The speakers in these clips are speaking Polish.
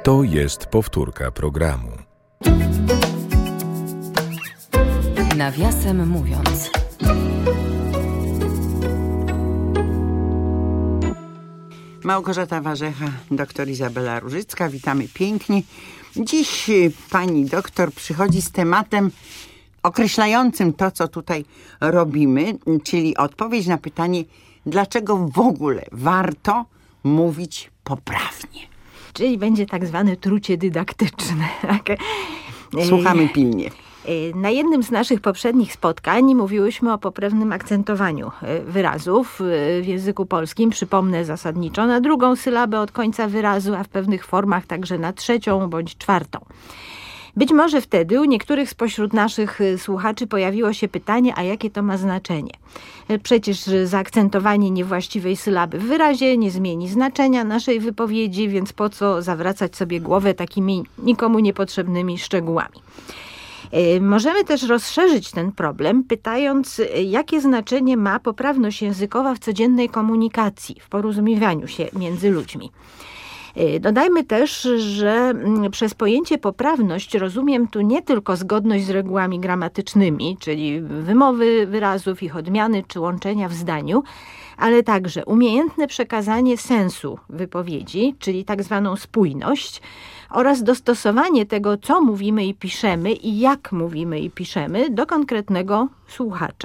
To jest powtórka programu. Nawiasem mówiąc. Małgorzata Warzecha, doktor Izabela Różycka. Witamy pięknie. Dziś pani doktor przychodzi z tematem określającym to, co tutaj robimy, czyli odpowiedź na pytanie, dlaczego w ogóle warto mówić poprawnie. Czyli będzie tak zwane trucie dydaktyczne. Słuchamy pilnie. Na jednym z naszych poprzednich spotkań mówiłyśmy o poprawnym akcentowaniu wyrazów w języku polskim. Przypomnę zasadniczo na drugą sylabę od końca wyrazu, a w pewnych formach także na trzecią bądź czwartą. Być może wtedy u niektórych spośród naszych słuchaczy pojawiło się pytanie, a jakie to ma znaczenie? Przecież zaakcentowanie niewłaściwej sylaby w wyrazie nie zmieni znaczenia naszej wypowiedzi, więc po co zawracać sobie głowę takimi nikomu niepotrzebnymi szczegółami? Możemy też rozszerzyć ten problem, pytając, jakie znaczenie ma poprawność językowa w codziennej komunikacji, w porozumiewaniu się między ludźmi. Dodajmy też, że przez pojęcie poprawność rozumiem tu nie tylko zgodność z regułami gramatycznymi, czyli wymowy wyrazów, ich odmiany czy łączenia w zdaniu, ale także umiejętne przekazanie sensu wypowiedzi, czyli tak zwaną spójność, oraz dostosowanie tego, co mówimy i piszemy i jak mówimy i piszemy do konkretnego słuchacza.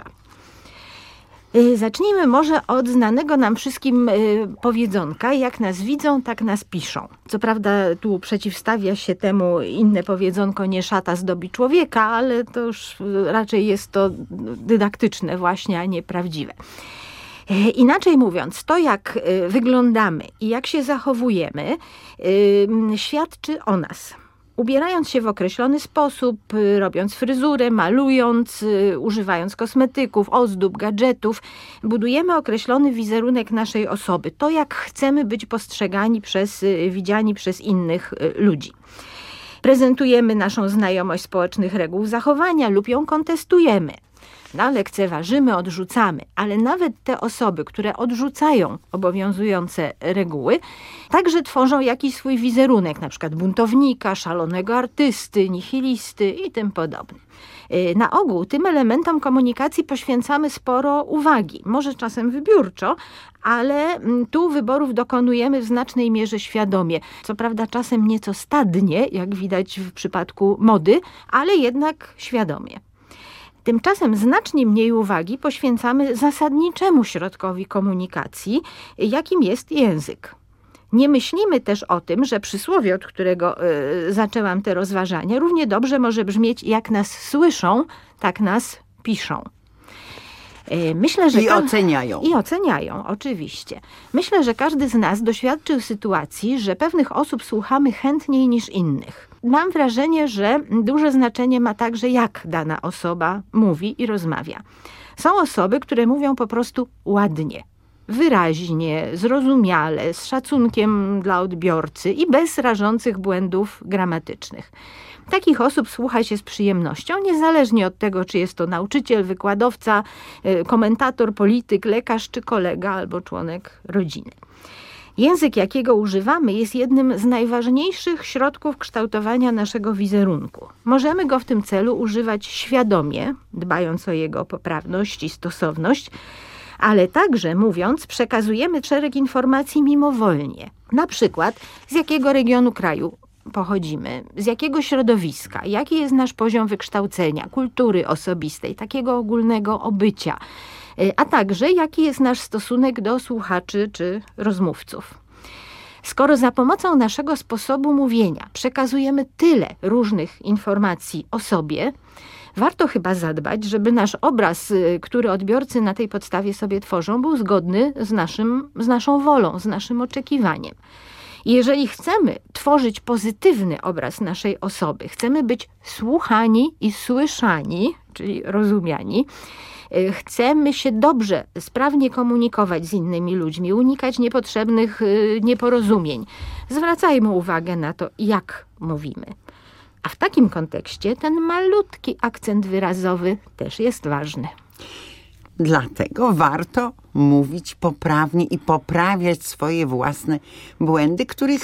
Zacznijmy może od znanego nam wszystkim powiedzonka, jak nas widzą, tak nas piszą. Co prawda tu przeciwstawia się temu inne powiedzonko, nie szata zdobi człowieka, ale to już raczej jest to dydaktyczne właśnie, a nie prawdziwe. Inaczej mówiąc, to jak wyglądamy i jak się zachowujemy, świadczy o nas. Ubierając się w określony sposób, robiąc fryzurę, malując, używając kosmetyków, ozdób, gadżetów, budujemy określony wizerunek naszej osoby. To jak chcemy być postrzegani widziani przez innych ludzi. Prezentujemy naszą znajomość społecznych reguł zachowania lub ją kontestujemy. Lekceważymy, odrzucamy, ale nawet te osoby, które odrzucają obowiązujące reguły, także tworzą jakiś swój wizerunek, na przykład buntownika, szalonego artysty, nihilisty i tym podobne. Na ogół tym elementom komunikacji poświęcamy sporo uwagi, może czasem wybiórczo, ale tu wyborów dokonujemy w znacznej mierze świadomie. Co prawda czasem nieco stadnie, jak widać w przypadku mody, ale jednak świadomie. Tymczasem znacznie mniej uwagi poświęcamy zasadniczemu środkowi komunikacji, jakim jest język. Nie myślimy też o tym, że przysłowie, od którego zaczęłam te rozważania, równie dobrze może brzmieć, jak nas słyszą, tak nas piszą. Myślę, że oceniają. I oceniają, oczywiście. Myślę, że każdy z nas doświadczył sytuacji, że pewnych osób słuchamy chętniej niż innych. Mam wrażenie, że duże znaczenie ma także, jak dana osoba mówi i rozmawia. Są osoby, które mówią po prostu ładnie, wyraźnie, zrozumiale, z szacunkiem dla odbiorcy i bez rażących błędów gramatycznych. Takich osób słucha się z przyjemnością, niezależnie od tego, czy jest to nauczyciel, wykładowca, komentator, polityk, lekarz czy kolega albo członek rodziny. Język, jakiego używamy, jest jednym z najważniejszych środków kształtowania naszego wizerunku. Możemy go w tym celu używać świadomie, dbając o jego poprawność i stosowność, ale także, mówiąc, przekazujemy szereg informacji mimowolnie. Na przykład, z jakiego regionu kraju pochodzimy, z jakiego środowiska, jaki jest nasz poziom wykształcenia, kultury osobistej, takiego ogólnego obycia, a także jaki jest nasz stosunek do słuchaczy czy rozmówców. Skoro za pomocą naszego sposobu mówienia przekazujemy tyle różnych informacji o sobie, warto chyba zadbać, żeby nasz obraz, który odbiorcy na tej podstawie sobie tworzą, był zgodny z naszą wolą, z naszym oczekiwaniem. Jeżeli chcemy tworzyć pozytywny obraz naszej osoby, chcemy być słuchani i słyszani, czyli rozumiani, chcemy się dobrze, sprawnie komunikować z innymi ludźmi, unikać niepotrzebnych nieporozumień, zwracajmy uwagę na to, jak mówimy. A w takim kontekście ten malutki akcent wyrazowy też jest ważny. Dlatego warto mówić poprawnie i poprawiać swoje własne błędy, których